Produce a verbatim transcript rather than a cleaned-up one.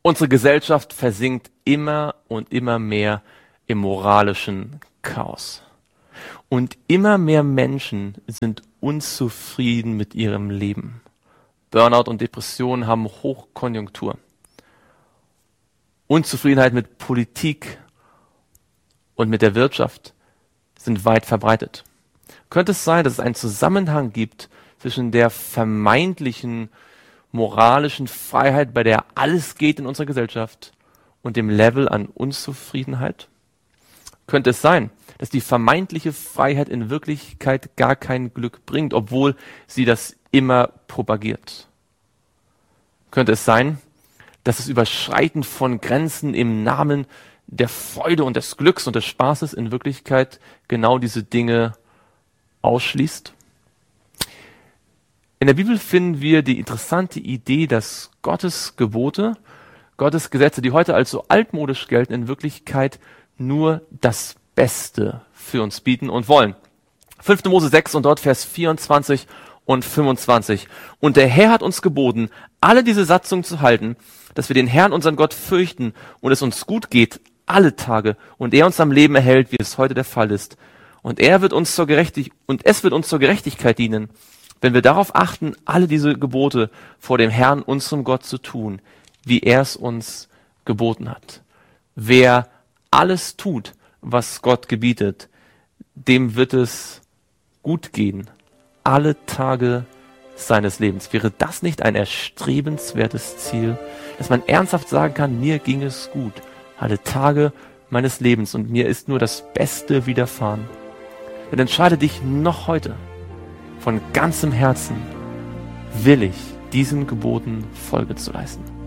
Unsere Gesellschaft versinkt immer und immer mehr im moralischen Chaos. Und immer mehr Menschen sind unzufrieden mit ihrem Leben. Burnout und Depressionen haben Hochkonjunktur. Unzufriedenheit mit Politik und mit der Wirtschaft sind weit verbreitet. Könnte es sein, dass es einen Zusammenhang gibt zwischen der vermeintlichen moralischen Freiheit, bei der alles geht in unserer Gesellschaft, und dem Level an Unzufriedenheit? Könnte es sein, dass die vermeintliche Freiheit in Wirklichkeit gar kein Glück bringt, obwohl sie das immer propagiert? Könnte es sein, dass das Überschreiten von Grenzen im Namen der Freude und des Glücks und des Spaßes in Wirklichkeit genau diese Dinge ausschließt? In der Bibel finden wir die interessante Idee, dass Gottes Gebote, Gottes Gesetze, die heute als so altmodisch gelten, in Wirklichkeit nur das Beste für uns bieten und wollen. fünfter Mose sechs und dort Vers vierundzwanzig und fünfundzwanzig. Und der Herr hat uns geboten, alle diese Satzungen zu halten, dass wir den Herrn, unseren Gott, fürchten und es uns gut geht alle Tage und er uns am Leben erhält, wie es heute der Fall ist. Und er wird uns zur Gerechtig- und es wird uns zur Gerechtigkeit dienen, wenn wir darauf achten, alle diese Gebote vor dem Herrn, unserem Gott, zu tun, wie er es uns geboten hat. Wer alles tut, was Gott gebietet, dem wird es gut gehen, alle Tage seines Lebens. Wäre das nicht ein erstrebenswertes Ziel, dass man ernsthaft sagen kann, mir ging es gut, alle Tage meines Lebens und mir ist nur das Beste widerfahren? Dann entscheide dich noch heute von ganzem Herzen, willig diesen Geboten Folge zu leisten.